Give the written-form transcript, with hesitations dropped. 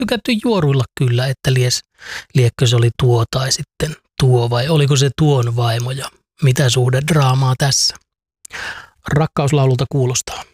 tykätty juoruilla kyllä, että liekkö se oli tuo tai sitten tuo vai oliko se tuon vaimo ja mitä suhde draamaa tässä. Rakkauslaululta kuulostaa.